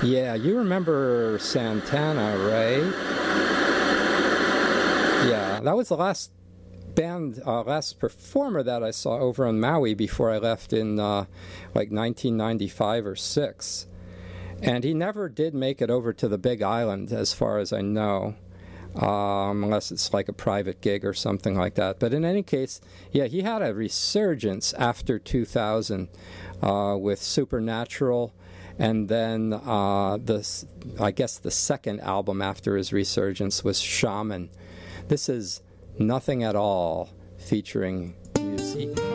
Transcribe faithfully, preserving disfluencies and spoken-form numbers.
Yeah, you remember Santana, right? Yeah, that was the last band, uh, last performer that I saw over in Maui before I left in uh, like nineteen ninety-five or six. And he never did make it over to the Big Island, as far as I know, um, unless it's like a private gig or something like that. But in any case, yeah, he had a resurgence after two thousand uh, with Supernatural, and then uh, the, I guess the second album after his resurgence was Shaman. This is Nothing at All, featuring music.